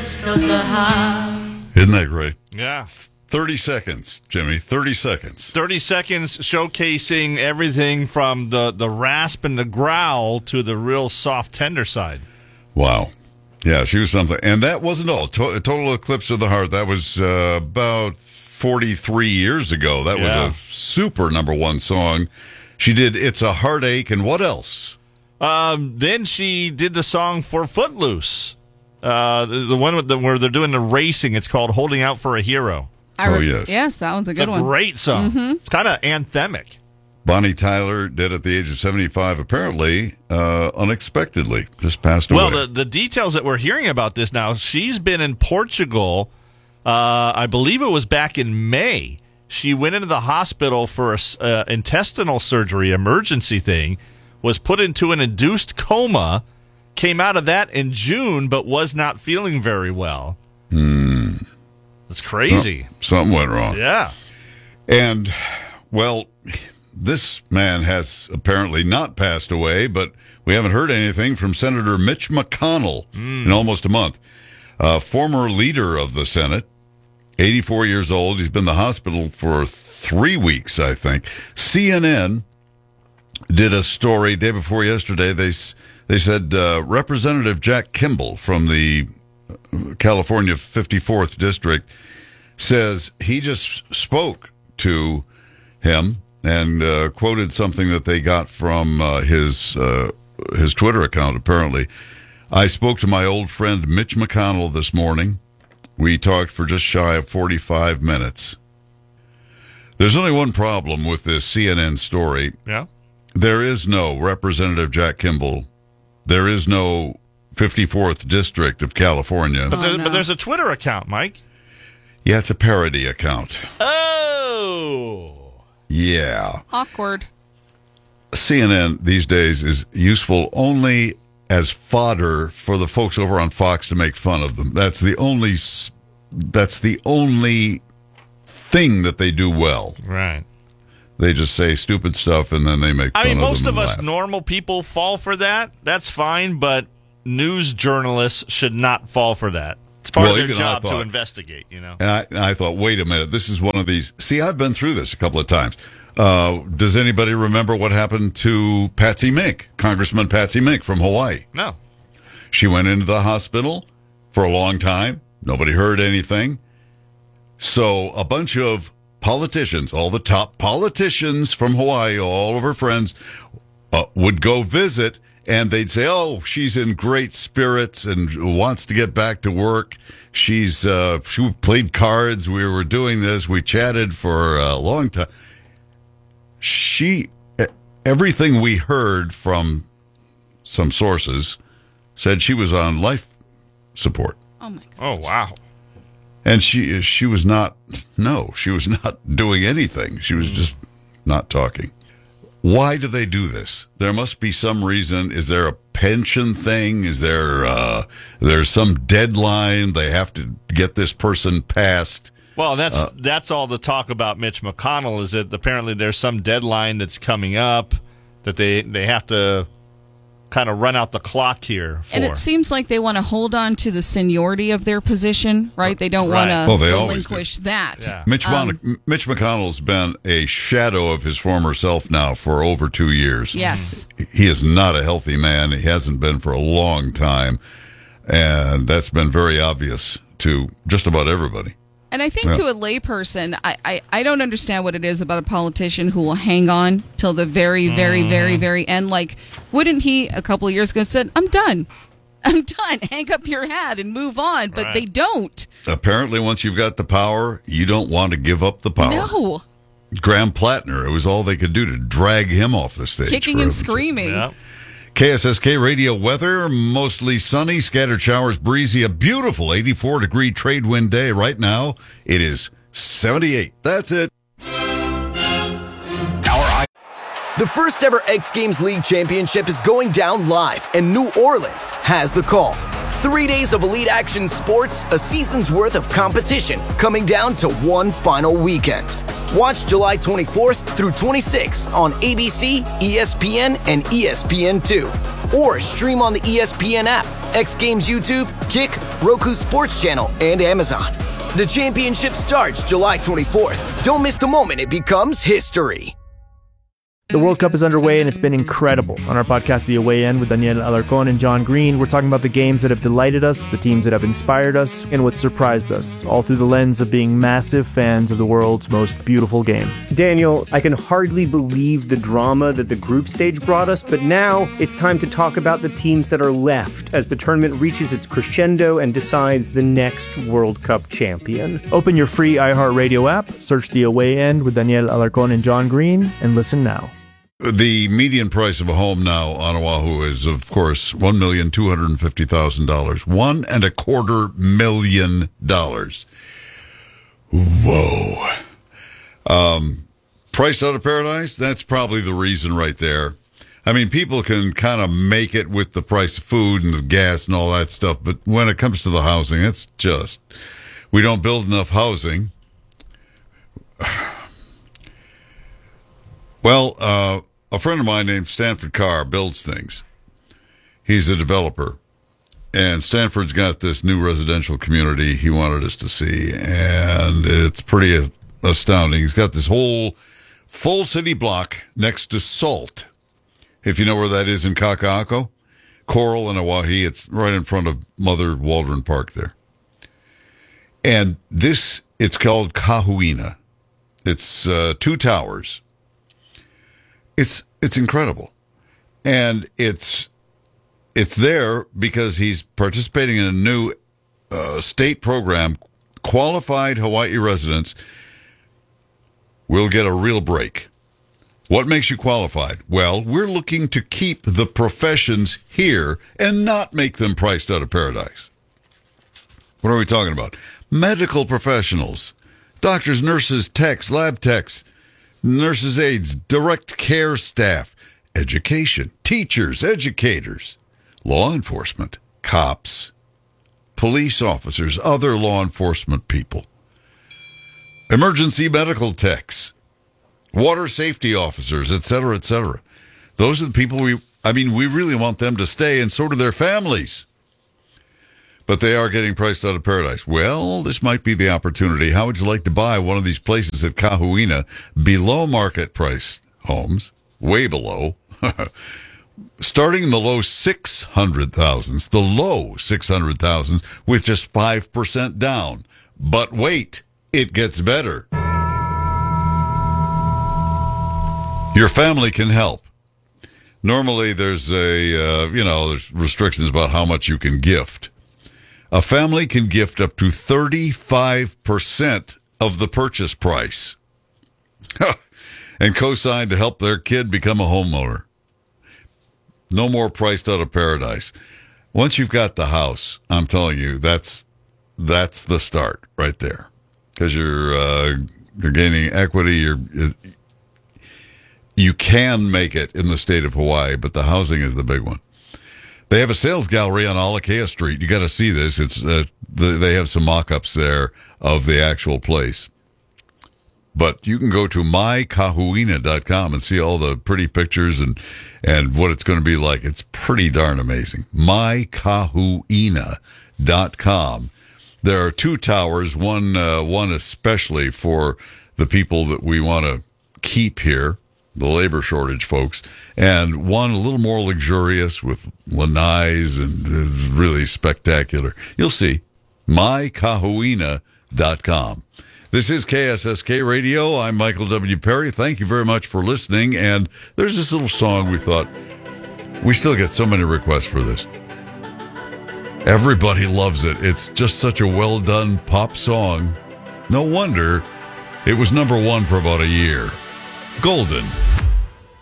cliffs of the heart. Isn't that great? Yeah. 30 seconds, Jimmy. 30 seconds. 30 seconds showcasing everything from the rasp and the growl to the real soft, tender side. Wow. Yeah, she was something. And that wasn't all. Total Eclipse of the Heart, that was about 43 years ago. That was a super number one song. She did It's a Heartache, and what else? Then she did the song for Footloose. The one where they're doing the racing. It's called Holding Out for a Hero. Yes. Yes, that one's a good one. Great song. Mm-hmm. It's kind of anthemic. Bonnie Tyler did at the age of 75, apparently, unexpectedly, just passed away. Well, the details that we're hearing about this now, she's been in Portugal, I believe it was back in May. She went into the hospital for an intestinal surgery, emergency thing, was put into an induced coma, came out of that in June, but was not feeling very well. That's crazy. Oh, something went wrong. Yeah. And, well, this man has apparently not passed away, but we haven't heard anything from Senator Mitch McConnell in almost a month. Former leader of the Senate, 84 years old. He's been in the hospital for 3 weeks, I think. CNN did a story day before yesterday. They said Representative Jack Kimball from the California 54th District says he just spoke to him and quoted something that they got from his Twitter account, apparently. I spoke to my old friend Mitch McConnell this morning. We talked for just shy of 45 minutes. There's only one problem with this CNN story. Yeah. There is no Representative Jack Kimball. There is no 54th District of California. But there's a Twitter account, Mike. Yeah, it's a parody account. Oh. Yeah. Awkward. CNN these days is useful only as fodder for the folks over on Fox to make fun of them. That's the only thing that they do well. Right. They just say stupid stuff and then they make fun of them. Most of us laugh. normal people fall for that. That's fine, but news journalists should not fall for that. It's part of their job to investigate, you know. And I thought, wait a minute, this is one of these. See, I've been through this a couple of times. Does anybody remember what happened to Patsy Mink, Congressman Patsy Mink from Hawaii? No. She went into the hospital for a long time. Nobody heard anything. So a bunch of politicians, all the top politicians from Hawaii, all of her friends, would go visit, and they'd say, oh, she's in great spirits and wants to get back to work. She played cards. We were doing this. We chatted for a long time. Everything we heard from some sources said she was on life support. Oh, my God. Oh, wow. And she was not doing anything. She was just not talking. Why do they do this? There must be some reason. Is there a pension thing? Is there's some deadline? They have to get this person passed. Well, that's all the talk about Mitch McConnell is that apparently there's some deadline that's coming up that they have to kind of run out the clock here for. And it seems like they want to hold on to the seniority of their position, right? They don't want to relinquish that. Yeah. Mitch McConnell's been a shadow of his former self now for over 2 years. Yes. He is not a healthy man. He hasn't been for a long time. And that's been very obvious to just about everybody. And I think to a layperson, I don't understand what it is about a politician who will hang on till the very, very, very, very end. Like, wouldn't he a couple of years ago said, I'm done. Hang up your hat and move on. But they don't. Apparently, once you've got the power, you don't want to give up the power. No. Graham Plattner, it was all they could do to drag him off the stage. Kicking and screaming. Yeah. KSSK radio weather, mostly sunny, scattered showers, breezy, a beautiful 84-degree trade wind day. Right now, it is 78. That's it. The first ever X Games League Championship is going down live, and New Orleans has the call. 3 days of elite action sports, a season's worth of competition, coming down to one final weekend. Watch July 24th through 26th on ABC, ESPN, and ESPN2. Or stream on the ESPN app X Games YouTube, Kick, Roku Sports Channel, and Amazon. The championship starts July 24th. Don't miss the moment it becomes history. The World Cup is underway, and it's been incredible. On our podcast, The Away End, with Daniel Alarcón and John Green, we're talking about the games that have delighted us, the teams that have inspired us, and what surprised us, all through the lens of being massive fans of the world's most beautiful game. Daniel, I can hardly believe the drama that the group stage brought us, but now it's time to talk about the teams that are left as the tournament reaches its crescendo and decides the next World Cup champion. Open your free iHeartRadio app, search The Away End with Daniel Alarcón and John Green, and listen now. The median price of a home now on Oahu is, of course, $1,250,000. $1.25 million. Whoa. Priced out of paradise? That's probably the reason right there. I mean, people can kind of make it with the price of food and the gas and all that stuff, but when it comes to the housing, it's just, we don't build enough housing. Well, a friend of mine named Stanford Carr builds things. He's a developer. And Stanford's got this new residential community he wanted us to see, and it's pretty astounding. He's got this whole full city block next to Salt. If you know where that is in Kaka'ako, Coral and Oahe, it's right in front of Mother Waldron Park there. And it's called Kahuina. It's 2 towers. It's incredible. And it's there because he's participating in a new state program. Qualified Hawaii residents will get a real break. What makes you qualified? Well, we're looking to keep the professions here and not make them priced out of paradise. What are we talking about? Medical professionals, doctors, nurses, techs, lab techs, nurses' aides, direct care staff, education, teachers, educators, law enforcement, cops, police officers, other law enforcement people, emergency medical techs, water safety officers, etc., etc. Those are the people we really want them to stay, and so do their families. But they are getting priced out of paradise. Well, this might be the opportunity. How would you like to buy one of these places at Kahuina, below market price homes, way below, starting in the low 600,000s, with just 5% down. But wait, it gets better. Your family can help. Normally, there's there's restrictions about how much you can gift. A family can gift up to 35% of the purchase price and co-sign to help their kid become a homeowner. No more priced out of paradise. Once you've got the house, I'm telling you, that's the start right there, because you're gaining equity. You can make it in the state of Hawaii, but the housing is the big one. They have a sales gallery on Alakea Street. You got to see this. It's they have some mock-ups there of the actual place. But you can go to mykahuina.com and see all the pretty pictures and what it's going to be like. It's pretty darn amazing. mykahuina.com. There are 2 towers, one especially for the people that we want to keep here, the labor shortage folks, and one a little more luxurious with lanais and really spectacular. You'll see. mykahuina.com. This is KSSK Radio. I'm Michael W. Perry. Thank you very much for listening. And there's this little song we thought, we still get so many requests for this. Everybody loves it. It's just such a well-done pop song. No wonder it was number 1 for about a year. Golden.